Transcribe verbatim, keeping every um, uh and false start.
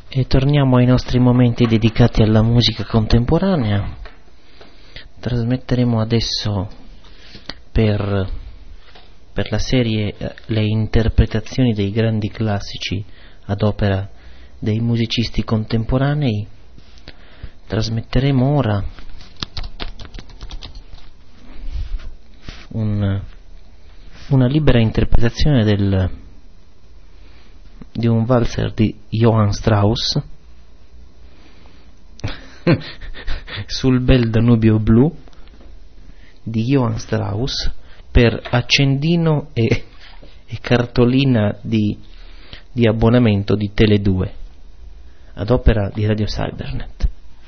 E torniamo ai nostri momenti dedicati alla musica contemporanea. Trasmetteremo adesso per, per la serie le interpretazioni dei grandi classici ad opera dei musicisti contemporanei. Trasmetteremo ora un, una libera interpretazione del di un valzer di Johann Strauss sul bel Danubio blu di Johann Strauss per accendino e, e cartolina di, di abbonamento di Tele due ad opera di Radio Cybernet.